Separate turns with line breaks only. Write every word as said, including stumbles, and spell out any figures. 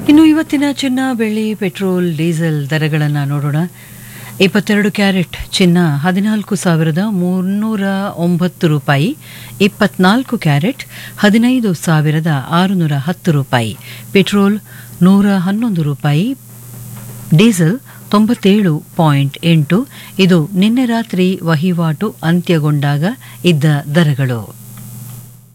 ಇನ್ನು ಇವತ್ತಿನ ಚಿನ್ನ, ಬೆಳ್ಳಿ, ಪೆಟ್ರೋಲ್, ಡೀಸೆಲ್ ದರಗಳನ್ನು ನೋಡೋಣ. ಇಪ್ಪತ್ತೆರಡು ಕ್ಯಾರೆಟ್ ಚಿನ್ನ ಹದಿನಾಲ್ಕು ಸಾವಿರದ ಮುನ್ನೂರ ಒಂಬತ್ತು ರೂಪಾಯಿ, ಇಪ್ಪತ್ನಾಲ್ಕು ಕ್ಯಾರೆಟ್ ಹದಿನೈದು ಸಾವಿರದ ಆರುನೂರ ಹತ್ತು ರೂಪಾಯಿ, ಪೆಟ್ರೋಲ್ ನೂರ ಹನ್ನೊಂದು ರೂಪಾಯಿ, ಡೀಸೆಲ್ ತೊಂಬತ್ತೇಳು ಪಾಯಿಂಟ್ ಎಂಟು. ಇದು ನಿನ್ನೆ ರಾತ್ರಿ ವಹಿವಾಟು ಅಂತ್ಯಗೊಂಡಾಗ ಇದ್ದ ದರಗಳು.